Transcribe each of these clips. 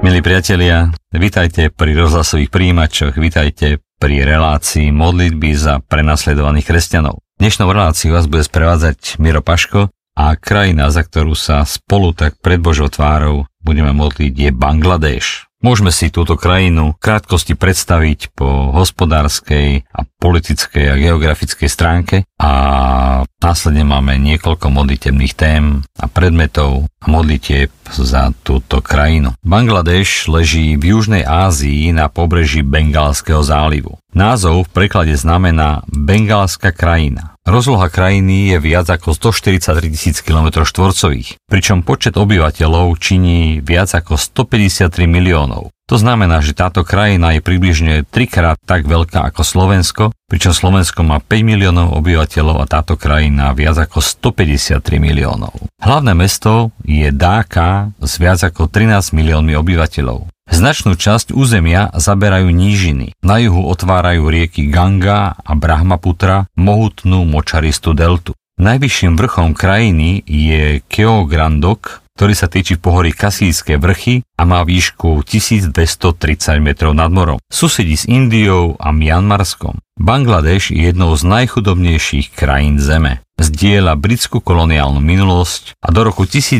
Milí priatelia, vitajte pri rozhlasových prijímačoch, vitajte pri relácii modlitby za prenasledovaných kresťanov. Dnešnou reláciu vás bude sprevádzať Miro Paško a krajina, za ktorú sa spolu tak pred Božou tvárou budeme modliť, je Bangladéš. Môžeme si túto krajinu v krátkosti predstaviť po hospodárskej a politickej a geografickej stránke a následne máme niekoľko modlitebných tém a predmetov a modlitieb za túto krajinu. Bangladéš leží v Južnej Ázii na pobreží Bengálskeho zálivu. Názov v preklade znamená Bengálska krajina. Rozloha krajiny je viac ako 143 000 km², pričom počet obyvateľov činí viac ako 153 miliónov. To znamená, že táto krajina je približne 3-krát tak veľká ako Slovensko, pričom Slovensko má 5 miliónov obyvateľov a táto krajina viac ako 153 miliónov. Hlavné mesto je Dáka s viac ako 13 miliónmi obyvateľov. Značnú časť územia zaberajú nížiny. Na juhu otvárajú rieky Ganga a Brahmaputra mohutnú močaristú deltu. Najvyšším vrchom krajiny je Keograndok, ktorý sa týči pohorí Kasíjské vrchy a má výšku 1230 metrov nad morom. Susedí s Indiou a Mianmarskom. Bangladéš je jednou z najchudobnejších krajín Zeme. Zdieľa britskú koloniálnu minulosť a do roku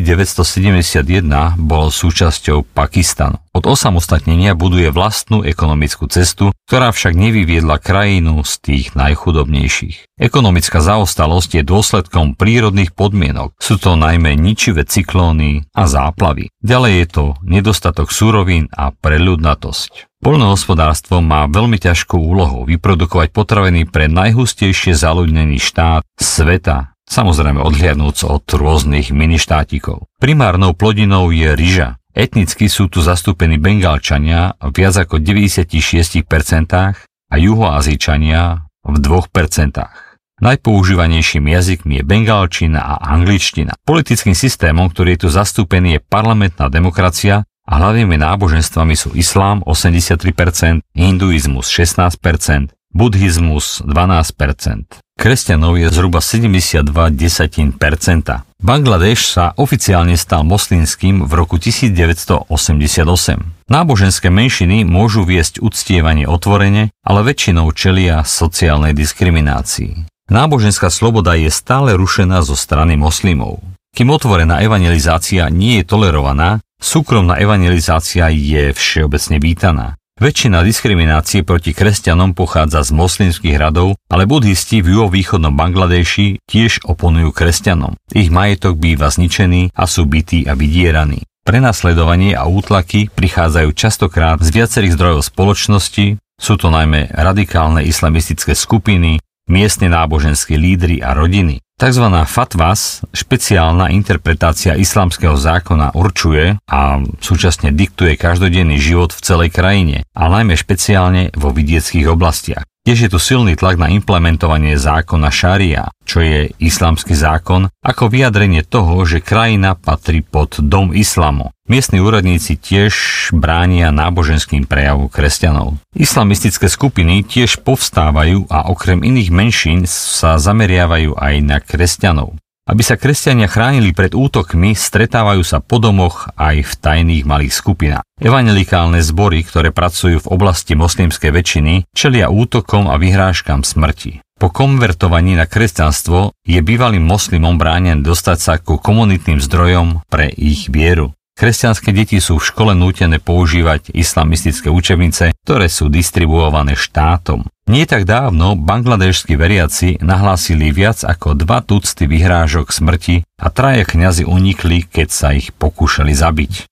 1971 bol súčasťou Pakistanu. Od osamostatnenia buduje vlastnú ekonomickú cestu, ktorá však nevyviedla krajinu z tých najchudobnejších. Ekonomická zaostalosť je dôsledkom prírodných podmienok. Sú to najmä ničivé cyklóny a záplavy. Ďalej je to nedostatok surovín a preľudnatosť. Poľnohospodárstvo má veľmi ťažkú úlohu vyprodukovať potraviny pre najhustejšie zaľudnený štát sveta, samozrejme odhliadnúc od rôznych ministátikov. Primárnou plodinou je ryža. Etnicky sú tu zastúpení Bengálčania v viac ako 96% a Juhoázíčania v 2%. Najpoužívanejším jazykmi je bengálčina a angličtina. Politickým systémom, ktorý je tu zastúpený, je parlamentná demokracia a hlavnými náboženstvami sú islám 83%, hinduizmus 16%, buddhizmus 12%. Kresťanov je zhruba 72%. Bangladéš sa oficiálne stal moslimským v roku 1988. Náboženské menšiny môžu viesť uctievanie otvorene, ale väčšinou čelia sociálnej diskriminácii. Náboženská sloboda je stále rušená zo strany moslimov. Kým otvorená evangelizácia nie je tolerovaná, súkromná evangelizácia je všeobecne vítaná. Väčšina diskriminácie proti kresťanom pochádza z moslimských radov, ale budhisti v juhovýchodnom Bangladéši tiež oponujú kresťanom. Ich majetok býva zničený a sú bití a vydieraní. Prenasledovanie a útlaky prichádzajú častokrát z viacerých zdrojov spoločnosti, sú to najmä radikálne islamistické skupiny, miestne náboženské lídri a rodiny. Takzvaná fatvas, špeciálna interpretácia islamského zákona určuje a súčasne diktuje každodenný život v celej krajine, a najmä špeciálne vo vidieckých oblastiach. Tiež je tu silný tlak na implementovanie zákona šaria, čo je islamský zákon, ako vyjadrenie toho, že krajina patrí pod dom islamu. Miestni úradníci tiež bránia náboženským prejavu kresťanov. Islamistické skupiny tiež povstávajú a okrem iných menšín sa zameriavajú aj na kresťanov. Aby sa kresťania chránili pred útokmi, stretávajú sa po domoch aj v tajných malých skupinách. Evangelikálne zbory, ktoré pracujú v oblasti moslimskej väčšiny, čelia útokom a vyhrážkam smrti. Po konvertovaní na kresťanstvo je bývalým moslimom bránené dostať sa ku komunitným zdrojom pre ich vieru. Kresťanské deti sú v škole nútené používať islamistické učebnice, ktoré sú distribuované štátom. Nie tak dávno bangladéšski veriaci nahlásili viac ako 2 tucty vyhrážok smrti a 3 kňazi unikli, keď sa ich pokúšali zabiť.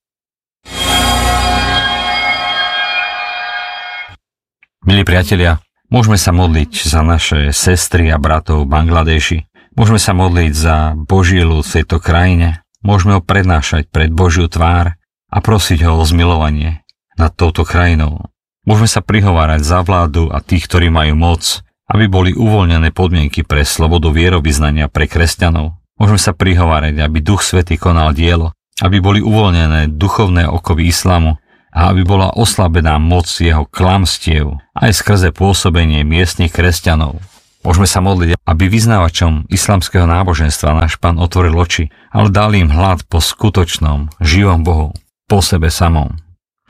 Milí priatelia, môžeme sa modliť za naše sestry a bratov v Bangladéši. Môžeme sa modliť za Boží ľud v tejto krajine. Môžeme ho prednášať pred Božiu tvár a prosiť ho o zmilovanie nad touto krajinou. Môžeme sa prihovárať za vládu a tých, ktorí majú moc, aby boli uvoľnené podmienky pre slobodu vierovyznania pre kresťanov. Môžeme sa prihovárať, aby Duch Svätý konal dielo, aby boli uvoľnené duchovné okovy islamu a aby bola oslabená moc jeho klamstiev aj skrze pôsobenie miestnych kresťanov. Môžeme sa modliť, aby vyznávačom islamského náboženstva náš Pán otvoril oči, ale dal im hlad po skutočnom, živom Bohu, po sebe samom.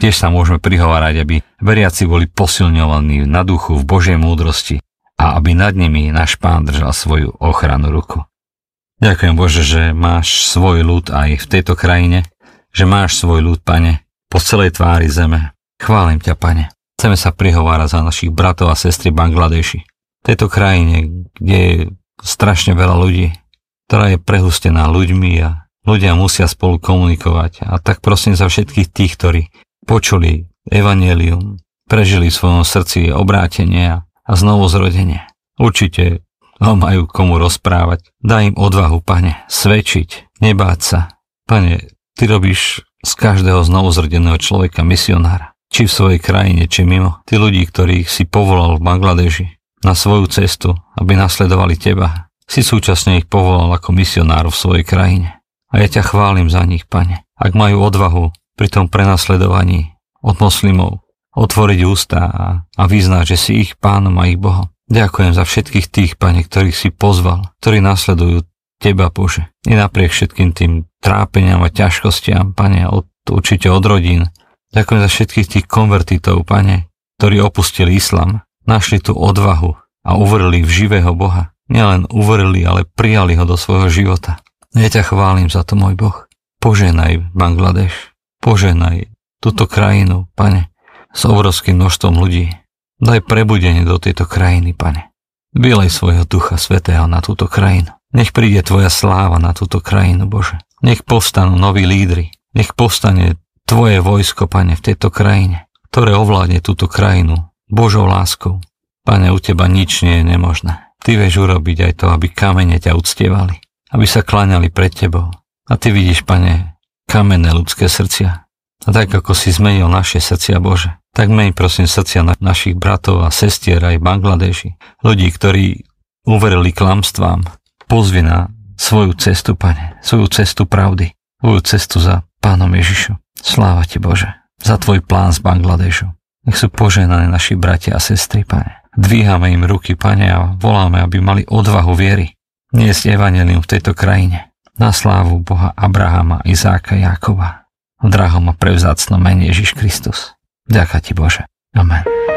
tiež sa môžeme prihovárať, aby veriaci boli posilňovaní na duchu v Božej múdrosti a aby nad nimi náš Pán držal svoju ochrannú ruku. Ďakujem Bože, že máš svoj ľud aj v tejto krajine, že máš svoj ľud, Pane, po celej tvári zeme. Chválim ťa, Pane. Chceme sa prihovárať za našich bratov a sestry v Bangladeši. V tejto krajine, kde je strašne veľa ľudí, ktorá je prehustená ľuďmi a ľudia musia spolu komunikovať. A tak prosím za všetkých tých, ktorí počuli evanjelium, prežili v svojom srdci obrátenie a znovuzrodenie. Určite ho majú komu rozprávať. Daj im odvahu, Pane, svedčiť, nebáť sa. Pane, ty robíš z každého znovuzrodeného človeka misionára. Či v svojej krajine, či mimo. Ty ľudí, ktorých si povolal v Bangladeši na svoju cestu, aby nasledovali teba, si súčasne ich povolal ako misionárov v svojej krajine. A ja ťa chválim za nich, Pane. Ak majú odvahu pri tom prenasledovaní od moslimov otvoriť ústa a vyznať, že si ich Pánom a ich Bohom. Ďakujem za všetkých tých, Pane, ktorých si pozval, ktorí nasledujú teba, Bože. I napriek všetkým tým trápeniam a ťažkostiam, Pane, určite od rodín. Ďakujem za všetkých tých konvertitov, Pane, ktorí opustili islam, našli tú odvahu a uverili v živého Boha. Nielen uverili, ale prijali ho do svojho života. Ja ťa chválim za to, môj Boh. Poženaj Bangladeš, poženaj túto krajinu, Pane, s obrovským množstvom ľudí. Daj prebudenie do tejto krajiny, Pane. Vylej svojho Ducha Svätého na túto krajinu. Nech príde tvoja sláva na túto krajinu, Bože. Nech povstanú noví lídri. Nech povstane tvoje vojsko, Pane, v tejto krajine, ktoré ovládne túto krajinu Božou láskou. Pane, u teba nič nie je nemožné. Ty vieš urobiť aj to, aby kamene ťa uctievali, aby sa kláňali pred tebou. A ty vidíš, Pane, kamenné ľudské srdcia. A tak, ako si zmenil naše srdcia, Bože, tak meň prosím srdcia našich bratov a sestier aj v Bangladeši. Ľudí, ktorí uverili klamstvám, pozvi na svoju cestu, Pane, svoju cestu pravdy, svoju cestu za Pánom Ježišom. Sláva ti, Bože, za tvoj plán z Bangladešu. Nech sú poženané naši bratia a sestry, Pane. Dvíhame im ruky, Pane, a voláme, aby mali odvahu viery niesť evanjelium v tejto krajine. Na slávu Boha Abrahama, Izáka, Jákoba. V drahom a prevzácnom mene Ježiš Kristus. Ďakujem ti, Bože. Amen.